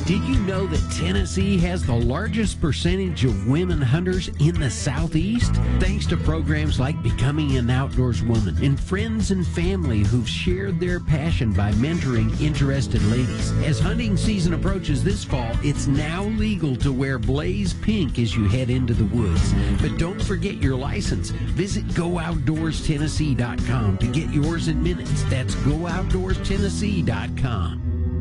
Did you know that Tennessee has the largest percentage of women hunters in the Southeast? Thanks to programs like Becoming an Outdoors Woman and friends and family who've shared their passion by mentoring interested ladies. As hunting season approaches this fall, it's now legal to wear blaze pink as you head into the woods. But don't forget your license. Visit GoOutdoorsTennessee.com to get yours in minutes. That's GoOutdoorsTennessee.com.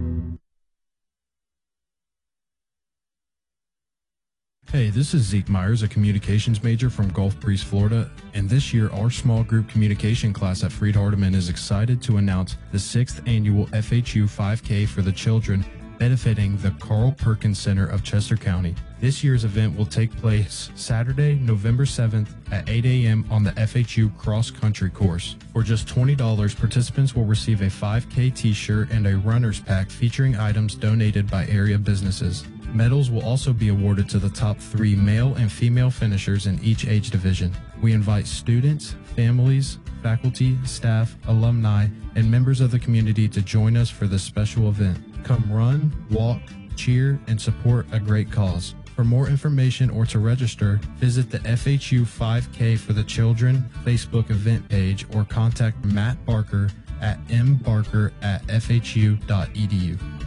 Hey, this is Zeke Myers, a communications major from Gulf Breeze, Florida, and this year our small group communication class at Freed-Hardeman is excited to announce the 6th annual FHU 5K for the children, benefiting the Carl Perkins Center of Chester County. This year's event will take place Saturday, November 7th at 8 a.m. on the FHU Cross Country course. For just $20, participants will receive a 5K t-shirt and a runner's pack featuring items donated by area businesses. Medals will also be awarded to the top 3 male and female finishers in each age division. We invite students, families, faculty, staff, alumni, and members of the community to join us for this special event. Come run, walk, cheer, and support a great cause. For more information or to register, visit the FHU 5K for the Children Facebook event page or contact Matt Barker at mbarker@fhu.edu.